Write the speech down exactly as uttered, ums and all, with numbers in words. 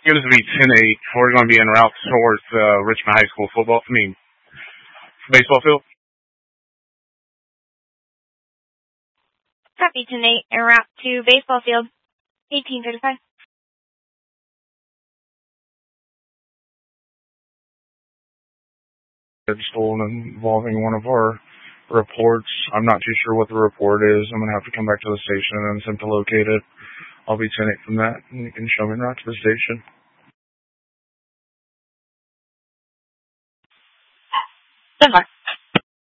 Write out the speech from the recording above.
It was to be ten eight. We're going to be en route towards uh, Richmond High School football, I mean, baseball field. Copy, ten eight, en route to baseball field, eighteen thirty-five. Stolen involving one of our reports. I'm not too sure what the report is. I'm going to have to come back to the station and attempt to locate it. I'll be ten eight from that, and you can show me en route to the station. Good luck.